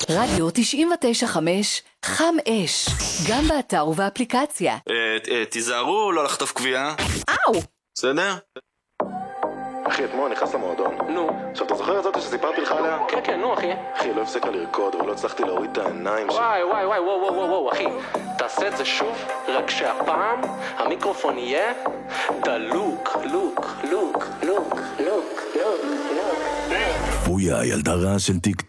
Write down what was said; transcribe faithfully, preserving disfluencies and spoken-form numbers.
רדיו תשעים ותשע חמש, חם אש, גם באתר ובאפליקציה. תיזהרו לא לחטוף קביעה. אאו! בסדר? אחי, אתמול נכנס למועדון. נו. עכשיו, אתה זוכר את זאת שסיפרתי לך עליה? כן, כן, נו, אחי. אחי, לא הפסקה לרקוד, ולא הצלחתי להוריד את העיניים שלי. וואי, וואי, וואי, וואו, וואו, וואו, אחי. תעשה את זה שוב, רק שהפעם המיקרופון יהיה דלוק, לוק, לוק, לוק, לוק, לוק, לוק. פויה, ילדה רעה של טיק